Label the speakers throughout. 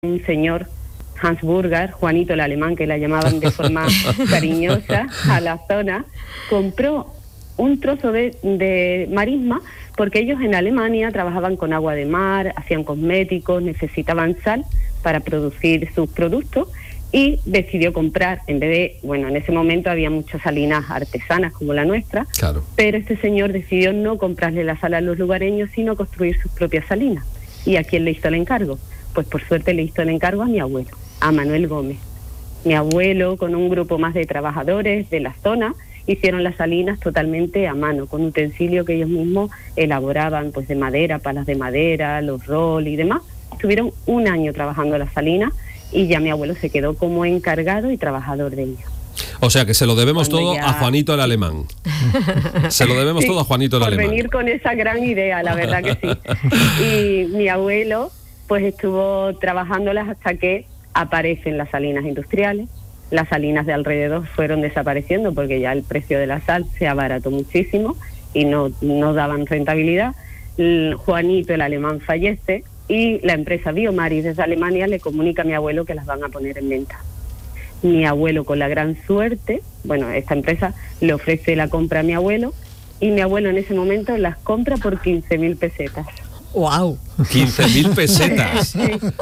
Speaker 1: un señor, Hans Burger, Juanito el Alemán, que la llamaban de forma cariñosa, a la zona, compró un trozo de marisma, porque ellos en Alemania trabajaban con agua de mar, hacían cosméticos, necesitaban sal para producir sus productos, y decidió comprar, en vez de, bueno, en ese momento había muchas salinas artesanas como la nuestra,
Speaker 2: claro,
Speaker 1: pero este señor decidió no comprarle la sal a los lugareños, sino construir sus propias salinas. ¿Y a quién le hizo el encargo? Pues por suerte le hizo el encargo a mi abuelo, a Manuel Gómez. Mi abuelo, con un grupo más de trabajadores de la zona, hicieron las salinas totalmente a mano, con utensilios que ellos mismos elaboraban, pues de madera, palas de madera, los rol y demás. Estuvieron un año trabajando las salinas y ya mi abuelo se quedó como encargado y trabajador de ellas.
Speaker 2: O sea que se lo debemos todo a Juanito el Alemán. Se lo debemos todo a Juanito el Alemán.
Speaker 1: Por venir con esa gran idea, la verdad que sí. Y mi abuelo pues estuvo trabajándolas hasta que aparecen las salinas industriales. Las salinas de alrededor fueron desapareciendo porque ya el precio de la sal se abarató muchísimo y no daban rentabilidad. Juanito el Alemán fallece y la empresa Biomaris desde Alemania le comunica a mi abuelo que las van a poner en venta. Mi abuelo, con la gran suerte, bueno, esta empresa le ofrece la compra a mi abuelo y mi abuelo en ese momento las compra por 15.000 pesetas.
Speaker 3: ¡Wow!
Speaker 2: 15.000 pesetas.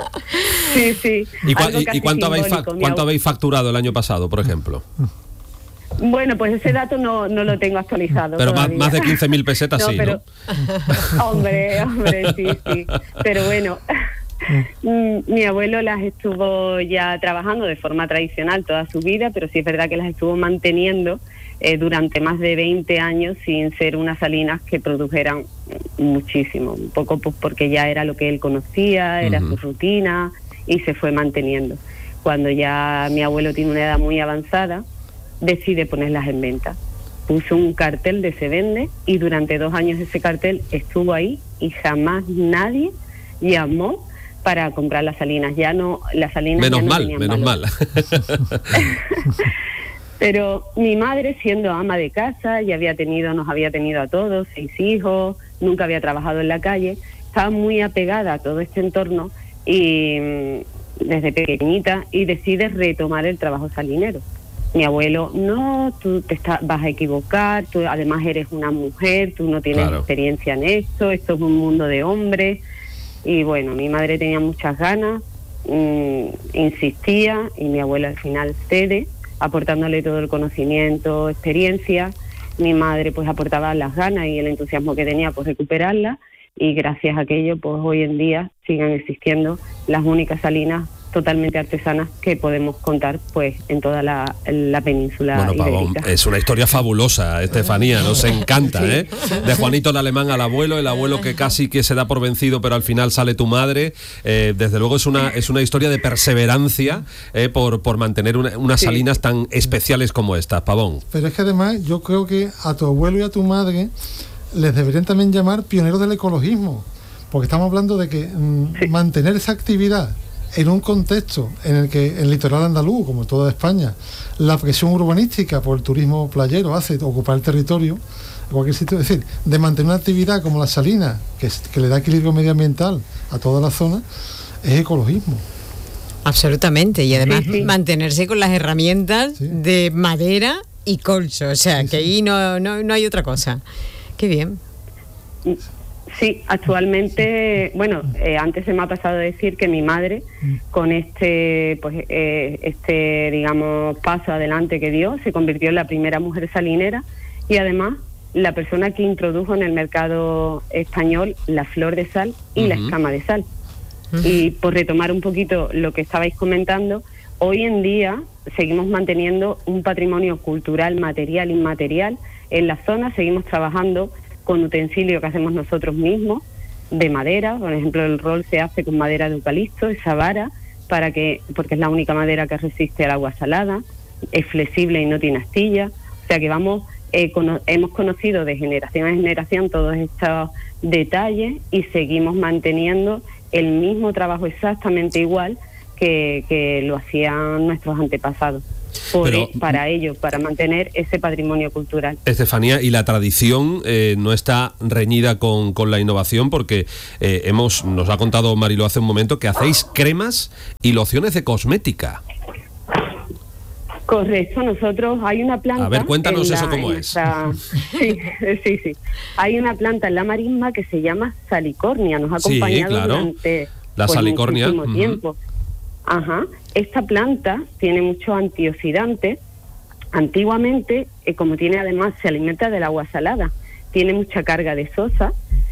Speaker 1: Sí.
Speaker 2: ¿Y cuánto habéis facturado el año pasado, por ejemplo?
Speaker 1: Bueno, pues ese dato no lo tengo actualizado.
Speaker 2: Pero más de 15.000 pesetas no, sí, pero...
Speaker 1: ¿no? Hombre, sí. Pero bueno, mi abuelo las estuvo ya trabajando de forma tradicional toda su vida, pero sí es verdad que las estuvo manteniendo durante más de 20 años sin ser unas salinas que produjeran muchísimo, un poco pues porque ya era lo que él conocía, era su rutina y se fue manteniendo. Cuando ya mi abuelo tiene una edad muy avanzada, decide ponerlas en venta. Puso un cartel de se vende y durante 2 años ese cartel estuvo ahí y jamás nadie llamó para comprar las salinas. Ya no, las salinas
Speaker 2: menos
Speaker 1: ya no
Speaker 2: menos mal.
Speaker 1: Pero mi madre, siendo ama de casa, nos había tenido a todos 6 hijos, nunca había trabajado en la calle, estaba muy apegada a todo este entorno y desde pequeñita, y decide retomar el trabajo salinero. Mi abuelo, no, tú vas a equivocar, tú además eres una mujer, tú no tienes experiencia en esto es un mundo de hombres. Y bueno, mi madre tenía muchas ganas, insistía, y mi abuelo al final cede, aportándole todo el conocimiento, experiencia. Mi madre pues aportaba las ganas y el entusiasmo que tenía por recuperarla, y gracias a aquello pues hoy en día sigan existiendo las únicas salinas totalmente artesanas que podemos contar pues en toda la península.
Speaker 2: Bueno, Pavón, es una historia fabulosa, Estefanía, nos encanta, sí. De Juanito el Alemán al abuelo, el abuelo que casi que se da por vencido, pero al final sale tu madre. Desde luego es una historia de perseverancia por mantener unas salinas tan especiales como estas, Pavón.
Speaker 4: Pero es que además yo creo que a tu abuelo y a tu madre les deberían también llamar pioneros del ecologismo, porque estamos hablando de que mantener esa actividad en un contexto en el que el litoral andaluz, como toda España, la presión urbanística por el turismo playero hace ocupar el territorio en cualquier sitio, es decir, de mantener una actividad como la salina, que le da equilibrio medioambiental a toda la zona, es ecologismo.
Speaker 3: Absolutamente, y además mantenerse con las herramientas de madera y colcho, o sea, que ahí no hay otra cosa. Qué bien.
Speaker 1: Sí, actualmente, bueno, antes se me ha pasado a decir que mi madre, con este digamos, paso adelante que dio, se convirtió en la primera mujer salinera y además la persona que introdujo en el mercado español la flor de sal y la escama de sal. Y por retomar un poquito lo que estabais comentando, hoy en día seguimos manteniendo un patrimonio cultural, material, inmaterial. En la zona seguimos trabajando con utensilios que hacemos nosotros mismos, de madera. Por ejemplo, el rol se hace con madera de eucalipto, esa vara, porque es la única madera que resiste al agua salada, es flexible y no tiene astilla. O sea que hemos conocido de generación en generación todos estos detalles y seguimos manteniendo el mismo trabajo exactamente igual que lo hacían nuestros antepasados. para mantener ese patrimonio cultural.
Speaker 2: Estefanía, y la tradición no está reñida con la innovación, porque nos ha contado Mariló hace un momento que hacéis cremas y lociones de cosmética.
Speaker 1: Correcto, nosotros hay una planta...
Speaker 2: A ver, cuéntanos eso cómo es.
Speaker 1: Sí. Hay una planta en la marisma que se llama salicornia, nos ha acompañado durante muchísimo tiempo. Ajá. Esta planta tiene muchos antioxidantes. Antiguamente, como tiene además, se alimenta del agua salada, tiene mucha carga de sosa.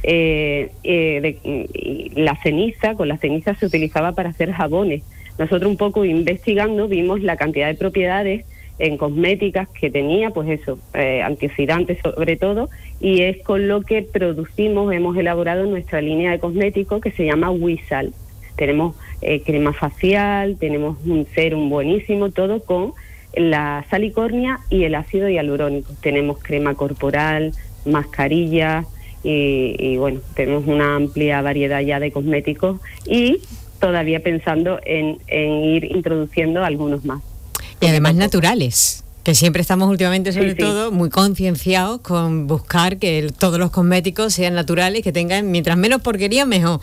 Speaker 1: La ceniza se utilizaba para hacer jabones. Nosotros un poco investigando vimos la cantidad de propiedades en cosméticas que tenía, pues eso, antioxidantes sobre todo, y es con lo que hemos elaborado nuestra línea de cosméticos que se llama Wisal. Tenemos crema facial, tenemos un serum buenísimo, todo con la salicornia y el ácido hialurónico. Tenemos crema corporal, mascarillas y bueno, tenemos una amplia variedad ya de cosméticos y todavía pensando en ir introduciendo algunos más.
Speaker 3: Y además naturales, que siempre estamos últimamente sobre todo muy concienciados con buscar que todos los cosméticos sean naturales, que tengan mientras menos porquería mejor.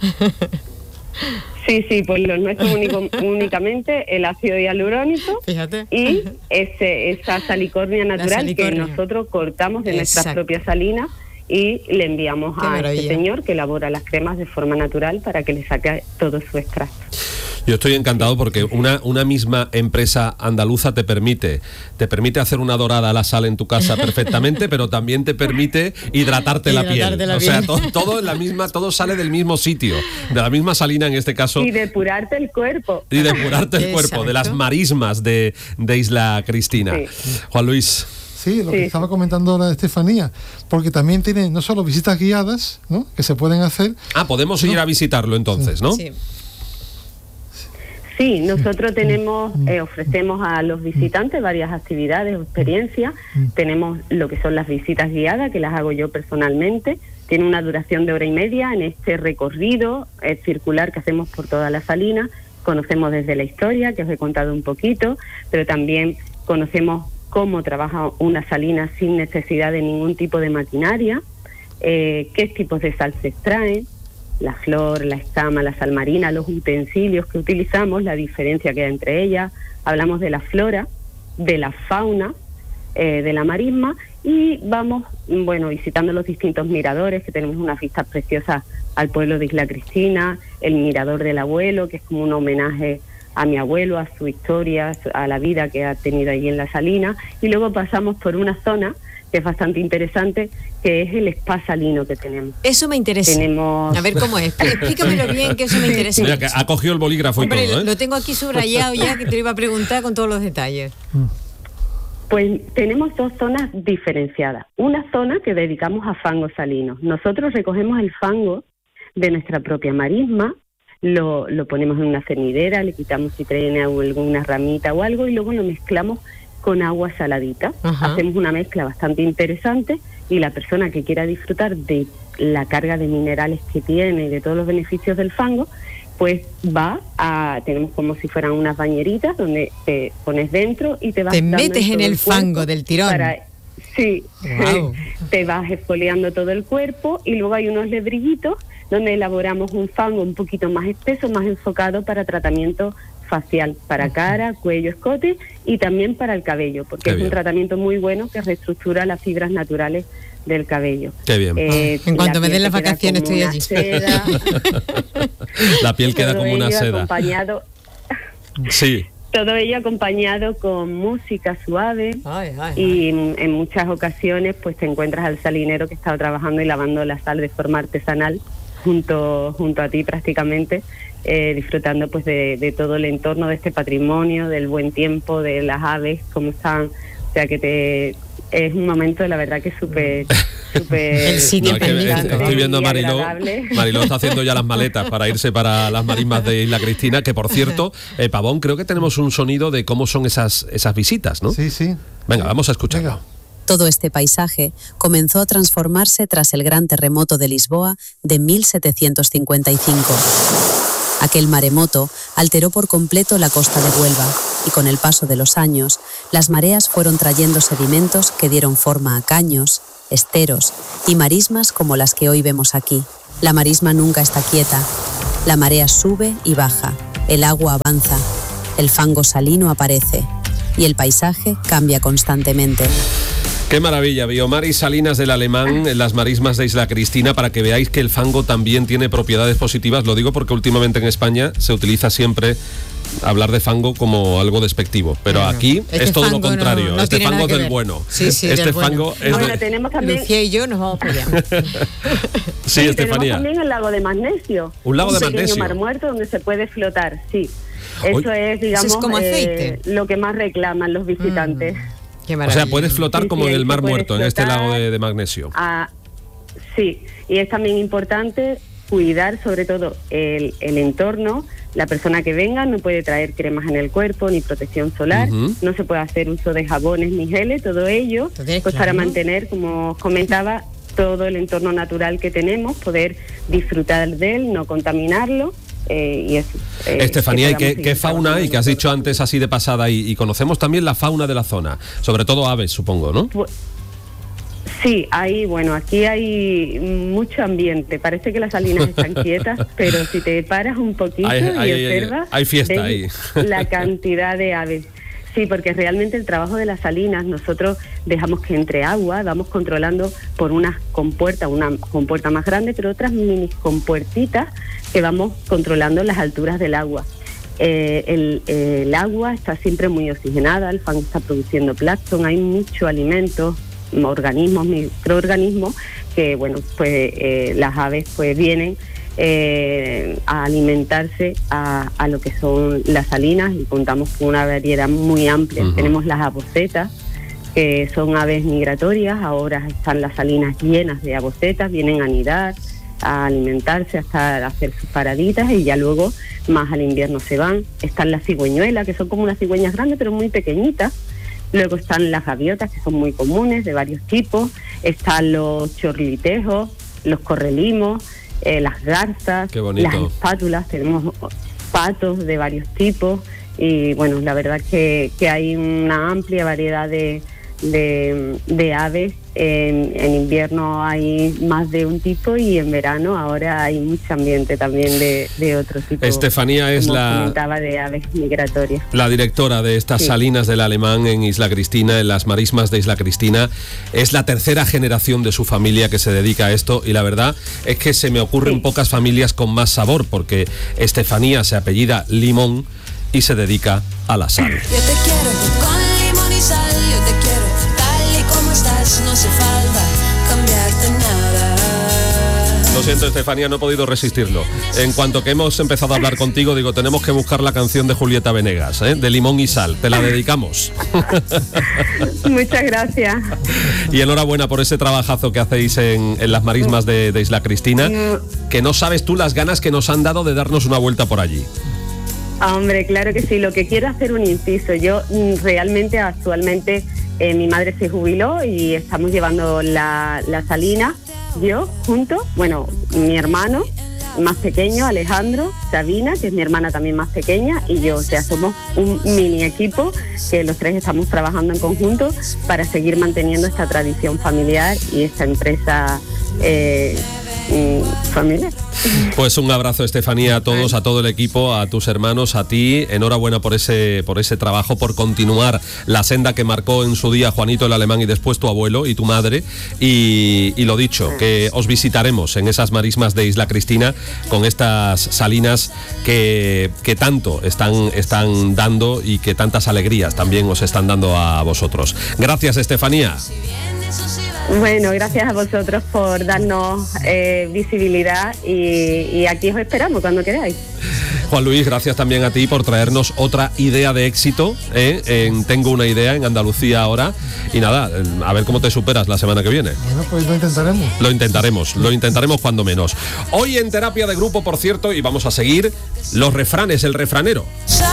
Speaker 1: Sí, pues lo nuestro únicamente el ácido hialurónico.
Speaker 3: Fíjate.
Speaker 1: Y esa salicornia natural que nosotros cortamos de nuestras propias salinas y le enviamos a este señor que elabora las cremas de forma natural para que le saque todo su extracto.
Speaker 2: Yo estoy encantado porque una misma empresa andaluza te permite hacer una dorada a la sal en tu casa perfectamente, pero también te permite hidratarte la piel. O sea, todo en la misma, todo sale del mismo sitio, de la misma salina en este caso.
Speaker 1: Y depurarte el cuerpo.
Speaker 2: De las marismas de Isla Cristina. Sí. Juan Luis.
Speaker 4: Sí, lo que estaba comentando ahora Estefanía, porque también tiene no solo visitas guiadas, ¿no?, que se pueden hacer.
Speaker 2: Podemos ir a visitarlo entonces, ¿no?
Speaker 1: Sí, nosotros ofrecemos a los visitantes varias actividades o experiencias. Tenemos lo que son las visitas guiadas, que las hago yo personalmente. Tiene una duración de 1 hora y media en este recorrido circular que hacemos por toda la salina. Conocemos desde la historia, que os he contado un poquito, pero también conocemos cómo trabaja una salina sin necesidad de ningún tipo de maquinaria, qué tipos de sal se extraen, la flor, la escama, la sal marina, los utensilios que utilizamos, la diferencia que hay entre ellas. Hablamos de la flora, de la fauna, de la marisma, y vamos, visitando los distintos miradores, que tenemos unas vistas preciosas al pueblo de Isla Cristina, el mirador del abuelo, que es como un homenaje a mi abuelo, a su historia, a la vida que ha tenido allí en la salina, y luego pasamos por una zona que es bastante interesante, que es el spa salino que tenemos.
Speaker 3: Eso me interesa. A ver cómo es. Explícamelo bien, que eso me interesa.
Speaker 2: Mira, que ha cogido el bolígrafo. Hombre, y todo,
Speaker 3: lo tengo aquí subrayado ya, que te lo iba a preguntar con todos los detalles.
Speaker 1: Pues tenemos 2 zonas diferenciadas. Una zona que dedicamos a fango salino. Nosotros recogemos el fango de nuestra propia marisma, lo ponemos en una cernidera, le quitamos si tiene alguna ramita o algo y luego lo mezclamos con agua saladita. Hacemos una mezcla bastante interesante y la persona que quiera disfrutar de la carga de minerales que tiene y de todos los beneficios del fango, pues tenemos como si fueran unas bañeritas donde te pones dentro y te vas...
Speaker 3: Te metes en el fango del tirón.
Speaker 1: Sí, wow. Te vas exfoliando todo el cuerpo y luego hay unos lebrillitos donde elaboramos un fango un poquito más espeso, más enfocado para tratamiento facial, para cara, cuello, escote y también para el cabello, porque es un tratamiento muy bueno que reestructura las fibras naturales del cabello.
Speaker 2: Qué bien.
Speaker 3: En cuanto me den las vacaciones estoy allí.
Speaker 2: La piel queda como una seda.
Speaker 1: Acompañado,
Speaker 2: sí.
Speaker 1: Todo ello acompañado con música suave y en muchas ocasiones pues te encuentras al salinero que está trabajando y lavando la sal de forma artesanal junto a ti prácticamente, disfrutando pues de todo el entorno de este patrimonio, del buen tiempo, de las aves, cómo están, o sea que es un momento, la verdad, que súper
Speaker 3: el sitio
Speaker 2: estoy viendo a Mariló está haciendo ya las maletas para irse para las marismas de Isla Cristina, que por cierto, Pavón, creo que tenemos un sonido de cómo son esas visitas, ¿no?
Speaker 4: Sí.
Speaker 2: Venga, vamos a escucharlo. Venga.
Speaker 5: Todo este paisaje comenzó a transformarse tras el gran terremoto de Lisboa de 1755. Aquel maremoto alteró por completo la costa de Huelva. y con el paso de los años, las mareas fueron trayendo sedimentos que dieron forma a caños, esteros y marismas como las que hoy vemos aquí. La marisma nunca está quieta. La marea sube y baja, el agua avanza, el fango salino aparece y el paisaje cambia constantemente.
Speaker 2: Qué maravilla, Biomar y Salinas del Alemán en las marismas de Isla Cristina, para que veáis que el fango también tiene propiedades positivas. Lo digo porque últimamente en España se utiliza siempre hablar de fango como algo despectivo, pero aquí es todo lo contrario. Este fango es del bueno.
Speaker 3: Sí,
Speaker 2: este fango
Speaker 3: bueno.
Speaker 2: es
Speaker 1: bueno, tenemos también...
Speaker 3: Lucía y yo nos vamos para allá.
Speaker 2: Sí, Estefanía.
Speaker 1: Tenemos también el lago de magnesio.
Speaker 2: Un lago de magnesio.
Speaker 1: Un pequeño mar muerto donde se puede flotar, sí. Eso es, digamos,
Speaker 3: ¿Eso es como aceite?
Speaker 1: Lo que más reclaman los visitantes.
Speaker 3: Qué
Speaker 2: O
Speaker 3: maravilla.
Speaker 2: sea, puedes flotar como en el mar muerto, en este lago de magnesio.
Speaker 1: Sí, y es también importante cuidar sobre todo el entorno. La persona que venga no puede traer cremas en el cuerpo ni protección solar, no se puede hacer uso de jabones ni geles, todo ello pues para mantener, como os comentaba, todo el entorno natural que tenemos, poder disfrutar de él, no contaminarlo. Y eso,
Speaker 2: Estefanía, ¿y qué fauna hay? Que has dicho antes así de pasada, y conocemos también la fauna de la zona, sobre todo aves, supongo, ¿no?
Speaker 1: Sí, aquí hay mucho ambiente. Parece que las salinas están quietas, pero si te paras un poquito y observas,
Speaker 2: hay fiesta ahí.
Speaker 1: La cantidad de aves. Sí, porque realmente el trabajo de las salinas, nosotros dejamos que entre agua, vamos controlando por unas compuertas, una compuerta más grande, pero otras mini compuertitas que vamos controlando las alturas del agua. El agua está siempre muy oxigenada, el fango está produciendo plancton, hay mucho alimento, organismos, microorganismos, que bueno, pues las aves pues vienen a alimentarse a lo que son las salinas, y contamos con una variedad muy amplia. Tenemos las abocetas, que son aves migratorias. Ahora están las salinas llenas de abocetas, vienen a anidar, a alimentarse, hasta hacer sus paraditas, y ya luego más al invierno se van. Están las cigüeñuelas, que son como unas cigüeñas grandes pero muy pequeñitas. Luego están las gaviotas, que son muy comunes, de varios tipos. Están los chorlitejos, los correlimos, las garzas, las espátulas. Tenemos patos de varios tipos. Y bueno, la verdad que hay una amplia variedad de aves. En invierno hay más de un tipo, y en verano ahora hay mucho ambiente también de otro tipo.
Speaker 2: Estefanía es
Speaker 1: de aves migratorias.
Speaker 2: La directora de estas salinas del Alemán en Isla Cristina, en las marismas de Isla Cristina. Es la tercera generación de su familia que se dedica a esto, y la verdad es que se me ocurren pocas familias con más sabor, porque Estefanía se apellida Limón y se dedica a la sal.
Speaker 6: Yo te quiero con limón y sal, yo te quiero tal y como estás, no hace falta cambiarte nada.
Speaker 2: Lo siento, Estefanía, no he podido resistirlo. En cuanto que hemos empezado a hablar contigo, digo, tenemos que buscar la canción de Julieta Venegas, de Limón y Sal. Te la dedicamos.
Speaker 1: Muchas gracias.
Speaker 2: Y enhorabuena por ese trabajazo que hacéis en las marismas de Isla Cristina, que no sabes tú las ganas que nos han dado de darnos una vuelta por allí.
Speaker 1: Hombre, claro que sí. Lo que quiero hacer un inciso. Yo realmente actualmente mi madre se jubiló y estamos llevando la salina, yo junto, bueno, mi hermano más pequeño, Alejandro, Sabina, que es mi hermana también más pequeña, y yo. O sea, somos un mini equipo que los tres estamos trabajando en conjunto para seguir manteniendo esta tradición familiar y esta empresa familiar.
Speaker 2: Pues un abrazo, Estefanía, a todos, a todo el equipo, a tus hermanos, a ti. Enhorabuena por ese trabajo, por continuar la senda que marcó en su día Juanito el Alemán y después tu abuelo y tu madre. Y lo dicho, que os visitaremos en esas marismas de Isla Cristina con estas salinas que tanto están dando, y que tantas alegrías también os están dando a vosotros. Gracias, Estefanía.
Speaker 1: Bueno, gracias a vosotros por darnos visibilidad, y aquí os esperamos cuando queráis.
Speaker 2: Juan Luis, gracias también a ti por traernos otra idea de éxito en Tengo una idea en Andalucía ahora. Y nada, a ver cómo te superas la semana que viene.
Speaker 4: Bueno, pues lo intentaremos.
Speaker 2: Lo intentaremos cuando menos. Hoy en Terapia de Grupo, por cierto, y vamos a seguir los refranes, el refranero.